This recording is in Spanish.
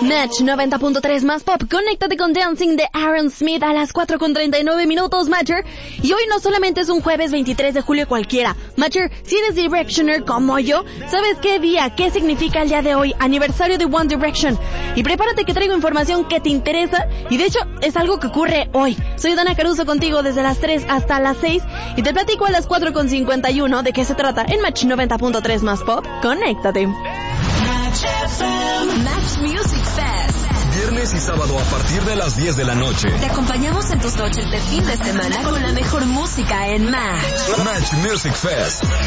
Match 90.3 más pop. Conéctate con Dancing de Aaron Smith a las 4:39 Matcher. Y hoy no solamente es un jueves 23 de julio cualquiera. Matcher, si eres Directioner como yo, ¿sabes qué día, qué significa el día de hoy? Aniversario de One Direction. Y prepárate que traigo información que te interesa. Y de hecho, es algo que ocurre hoy. Soy Dana Caruso contigo desde las 3 hasta las 6. Y te platico a las 4:51 de qué se trata en Match 90.3 más pop. Conéctate. Match Music Fest. Viernes y sábado a partir de las 10 de la noche. Te acompañamos en tus noches de fin de semana con la mejor música en Match. Match Music Fest.